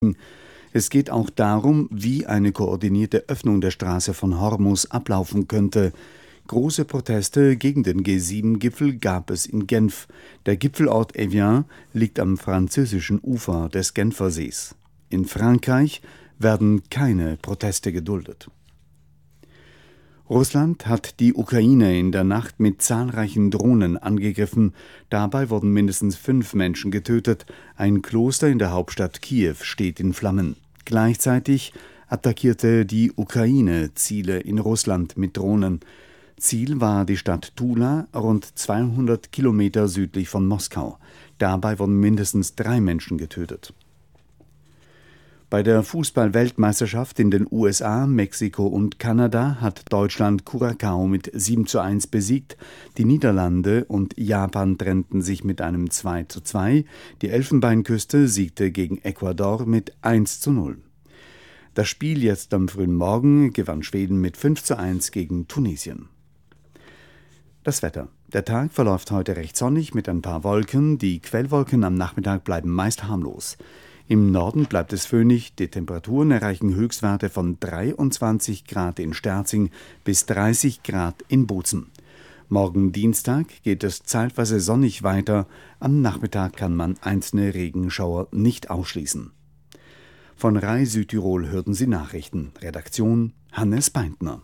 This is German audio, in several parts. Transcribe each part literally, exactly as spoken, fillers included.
Es geht auch darum, wie eine koordinierte Öffnung der Straße von Hormuz ablaufen könnte. Große Proteste gegen den G sieben Gipfel gab es in Genf. Der Gipfelort Evian liegt am französischen Ufer des Genfersees. In Frankreich werden keine Proteste geduldet. Russland hat die Ukraine in der Nacht mit zahlreichen Drohnen angegriffen. Dabei wurden mindestens fünf Menschen getötet. Ein Kloster in der Hauptstadt Kiew steht in Flammen. Gleichzeitig attackierte die Ukraine Ziele in Russland mit Drohnen. Ziel war die Stadt Tula, rund zweihundert Kilometer südlich von Moskau. Dabei wurden mindestens drei Menschen getötet. Bei der Fußball-Weltmeisterschaft in den U S A, Mexiko und Kanada hat Deutschland Curaçao mit sieben zu eins besiegt. Die Niederlande und Japan trennten sich mit einem zwei zu zwei. Die Elfenbeinküste siegte gegen Ecuador mit eins zu null. Das Spiel jetzt am frühen Morgen gewann Schweden mit fünf zu eins gegen Tunesien. Das Wetter. Der Tag verläuft heute recht sonnig mit ein paar Wolken. Die Quellwolken am Nachmittag bleiben meist harmlos. Im Norden bleibt es föhnig, die Temperaturen erreichen Höchstwerte von dreiundzwanzig Grad in Sterzing bis dreißig Grad in Bozen. Morgen Dienstag geht es zeitweise sonnig weiter, am Nachmittag kann man einzelne Regenschauer nicht ausschließen. Von Rai Südtirol hörten Sie Nachrichten. Redaktion Hannes Beintner.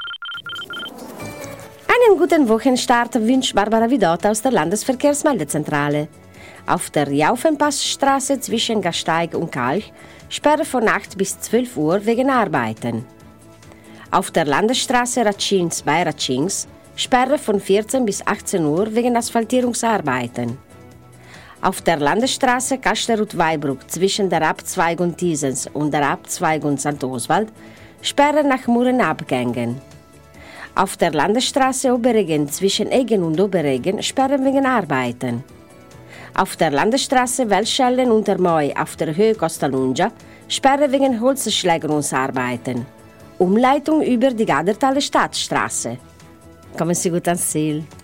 Einen guten Wochenstart wünscht Barbara Vidot aus der Landesverkehrsmeldezentrale. Auf der Jaufenpassstraße zwischen Gasteig und Kalch Sperre von acht bis zwölf Uhr wegen Arbeiten. Auf der Landesstraße Ratschins bei Ratschins Sperre von vierzehn bis achtzehn Uhr wegen Asphaltierungsarbeiten. Auf der Landesstraße Kasterud-Weibruck zwischen der Abzweigung Thiesens und der Abzweigung Sankt Oswald Sperre nach Murenabgängen. Auf der Landesstraße Oberregen zwischen Egen und Oberregen Sperre wegen Arbeiten. Auf der Landesstraße Welschellen unter Moi auf der Höhe Costalungia Sperre wegen Holzschlägerungsarbeiten. Umleitung über die Gadertaler Stadtstraße. Kommen Sie gut ans Ziel.